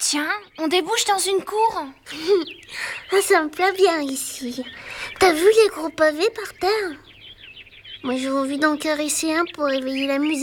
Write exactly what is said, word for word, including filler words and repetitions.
Tiens, on débouche dans une cour. Ah, ça me plaît bien ici. T'as vu les gros pavés par terre? Moi j'ai envie d'en caresser un pour réveiller la musique.